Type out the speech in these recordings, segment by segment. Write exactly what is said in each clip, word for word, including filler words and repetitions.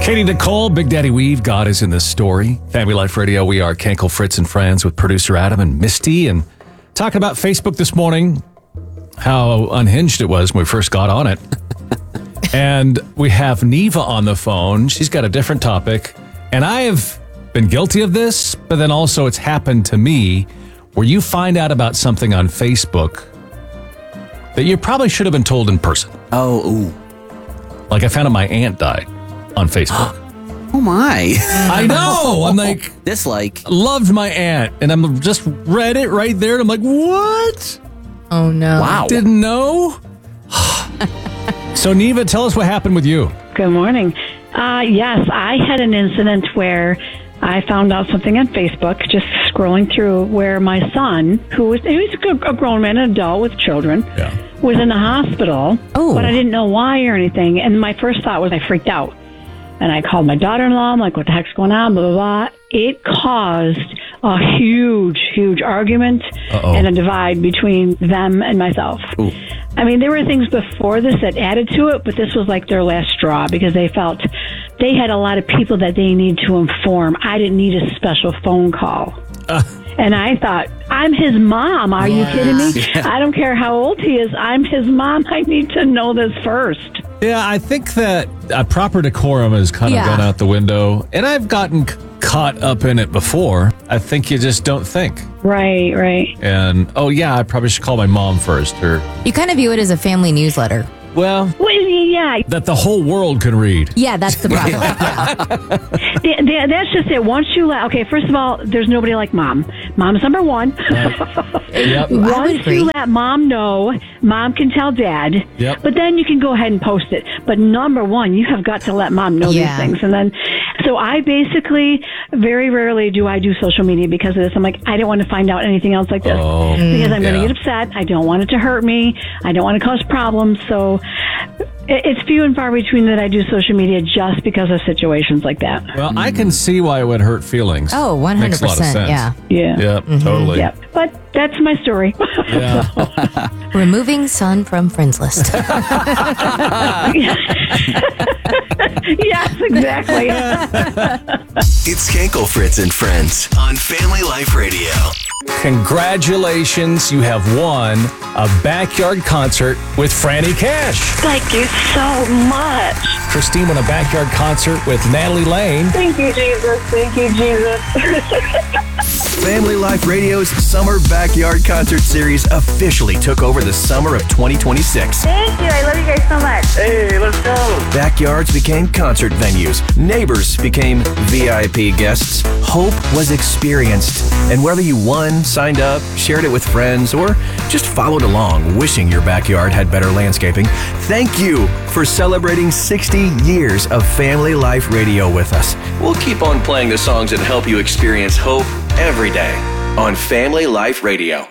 Katie Nicole, Big Daddy Weave, God is in this story. Family Life Radio, we are Kenkel, Fritz, and Friends with producer Adam and Misty. And talking about Facebook this morning, how unhinged it was when we first got on it. And we have Neva on the phone. She's got a different topic. And I have been guilty of this, but then also it's happened to me where you find out about something on Facebook that you probably should have been told in person. Oh, ooh. Like I found out my aunt died on Facebook. Oh, my. I know. I'm like... Dislike. Loved my aunt. And I'm just read it right there. And I'm like, what? Oh, no. Wow. Didn't know? So, Neva, tell us what happened with you. Good morning. Uh, yes, I had an incident where I found out something on Facebook, just scrolling through, where my son, who was he was a grown man, an adult with children, Yeah. was in the hospital, Oh. but I didn't know why or anything. And my first thought was I freaked out. And I called my daughter-in-law. I'm like, what the heck's going on? Blah, blah, blah. It caused a huge, huge argument Uh-oh. and a divide between them and myself. Ooh. I mean, there were things before this that added to it, but this was like their last straw because they felt they had a lot of people that they need to inform. I didn't need a special phone call. Uh. And I thought, I'm his mom. Are you kidding me? Yeah. I don't care how old he is. I'm his mom. I need to know this first. Yeah, I think that uh, proper decorum has kind of Yeah. gone out the window. And I've gotten c- caught up in it before. I think you just don't think. Right, right. And, oh, yeah, I probably should call my mom first. Or, You kind of view it as a family newsletter. well, Well, yeah, that the whole world can read. Yeah, that's the problem. Yeah. th- th- that's just it. Once you let, okay, first of all, there's nobody like mom. Mom's number one. Yep. would Once agree. you let mom know, mom can tell dad. Yep. But then you can go ahead and post it. But number one, you have got to let mom know Yeah. these things. And then, so I basically, very rarely do I do social media because of this. I'm like, I don't want to find out anything else like this. Oh, because I'm going yeah. to get upset. I don't want it to hurt me. I don't want to cause problems. So it- it's few and far between that I do social media just because of situations like that. Well, I can see why it would hurt feelings. Oh, one hundred Makes a lot of percent. sense. Yeah. Yeah. Yep, totally. Yeah. But that's my story. Yeah. Removing son from friends list. Yes, exactly. It's Kenkel, Fritz, and Friends on Family Life Radio. Congratulations, you have won a backyard concert with Franny Cash. Thank you so much. Christine won a backyard concert with Natalie Lane. Thank you, Jesus. Thank you, Jesus. Family Life Radio's Summer Backyard Concert Series officially took over the summer of twenty twenty-six. Thank you. I love you guys so much. Hey, let's go. Backyards became concert venues. Neighbors became V I P guests. Hope was experienced. And whether you won, signed up, shared it with friends, or just followed along wishing your backyard had better landscaping, thank you for celebrating sixty years of Family Life Radio with us. We'll keep on playing the songs that help you experience hope every day on Family Life Radio.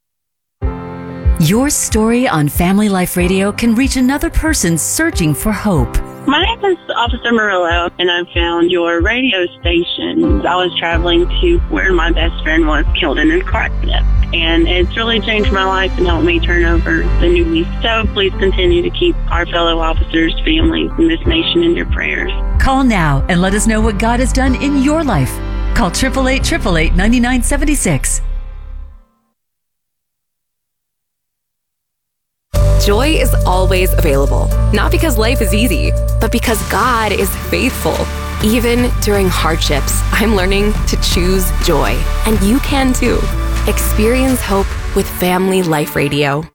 Your story on Family Life Radio can reach another person searching for hope. My name is Officer Murillo, and I found your radio station. I was traveling to where my best friend was killed in a car accident, and it's really changed my life and helped me turn over the new leaf. So please continue to keep our fellow officers, families, and this nation in your prayers. Call now and let us know what God has done in your life. Call eight eight eight, eight eight eight, nine nine seven six. Joy is always available, not because life is easy, but because God is faithful. Even during hardships, I'm learning to choose joy, and you can too. Experience hope with Family Life Radio.